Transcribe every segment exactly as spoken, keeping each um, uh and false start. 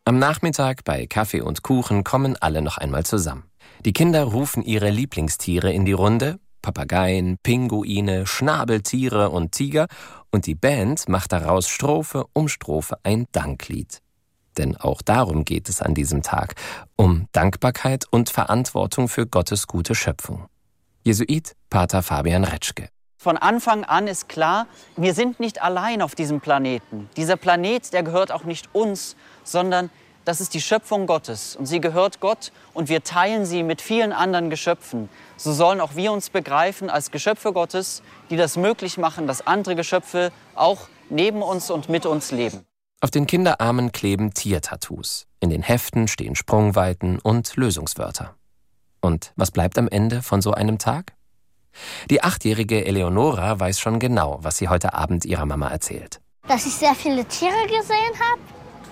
Am Nachmittag bei Kaffee und Kuchen kommen alle noch einmal zusammen. Die Kinder rufen ihre Lieblingstiere in die Runde, Papageien, Pinguine, Schnabeltiere und Tiger, und die Band macht daraus Strophe um Strophe ein Danklied. Denn auch darum geht es an diesem Tag, um Dankbarkeit und Verantwortung für Gottes gute Schöpfung. Jesuit Pater Fabian Retschke. Von Anfang an ist klar, wir sind nicht allein auf diesem Planeten. Dieser Planet, der gehört auch nicht uns, sondern das ist die Schöpfung Gottes. Und sie gehört Gott und wir teilen sie mit vielen anderen Geschöpfen. So sollen auch wir uns begreifen als Geschöpfe Gottes, die das möglich machen, dass andere Geschöpfe auch neben uns und mit uns leben. Auf den Kinderarmen kleben Tiertattoos. In den Heften stehen Sprungweiten und Lösungswörter. Und was bleibt am Ende von so einem Tag? Die achtjährige Eleonora weiß schon genau, was sie heute Abend ihrer Mama erzählt. Dass ich sehr viele Tiere gesehen habe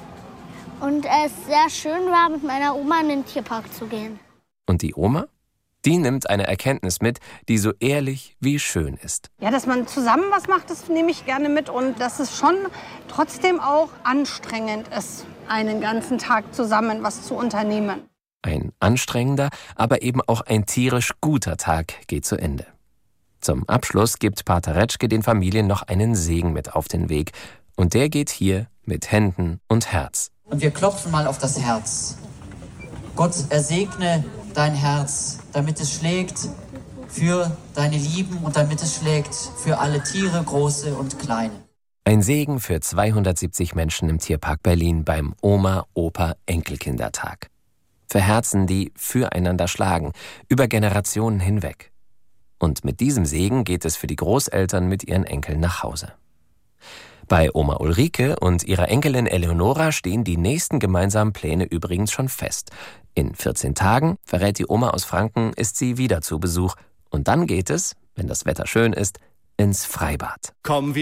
und es sehr schön war, mit meiner Oma in den Tierpark zu gehen. Und die Oma? Die nimmt eine Erkenntnis mit, die so ehrlich wie schön ist. Ja, dass man zusammen was macht, das nehme ich gerne mit. Und dass es schon trotzdem auch anstrengend ist, einen ganzen Tag zusammen was zu unternehmen. Ein anstrengender, aber eben auch ein tierisch guter Tag geht zu Ende. Zum Abschluss gibt Pater Retschke den Familien noch einen Segen mit auf den Weg. Und der geht hier mit Händen und Herz. Und wir klopfen mal auf das Herz. Gott ersegne dein Herz, damit es schlägt für deine Lieben und damit es schlägt für alle Tiere, große und kleine. Ein Segen für zweihundertsiebzig Menschen im Tierpark Berlin beim Oma-Opa-Enkelkindertag. Für Herzen, die füreinander schlagen, über Generationen hinweg. Und mit diesem Segen geht es für die Großeltern mit ihren Enkeln nach Hause. Bei Oma Ulrike und ihrer Enkelin Eleonora stehen die nächsten gemeinsamen Pläne übrigens schon fest. In vierzehn Tagen, verrät die Oma aus Franken, ist sie wieder zu Besuch. Und dann geht es, wenn das Wetter schön ist, ins Freibad. Komm,